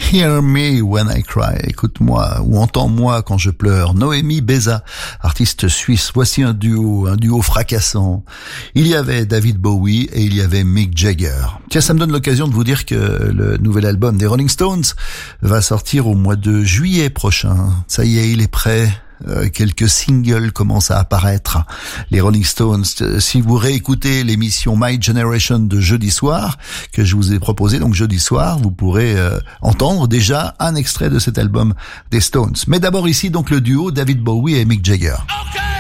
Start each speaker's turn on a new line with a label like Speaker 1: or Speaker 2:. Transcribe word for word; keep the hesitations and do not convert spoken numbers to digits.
Speaker 1: Hear Me When I Cry, écoute-moi ou entends-moi quand je pleure. Noémie Beza, artiste suisse, voici un duo, un duo fracassant. Il y avait David Bowie et il y avait Mick Jagger. Tiens, ça me donne l'occasion de vous dire que le nouvel album des Rolling Stones va sortir au mois de juillet prochain. Ça y est, il est prêt. Euh, quelques singles commencent à apparaître. Les Rolling Stones, euh, si vous réécoutez l'émission My Generation de jeudi soir, que je vous ai proposé, donc jeudi soir, vous pourrez euh, entendre déjà un extrait de cet album des Stones. Mais d'abord ici, donc le duo David Bowie et Mick Jagger. Okay.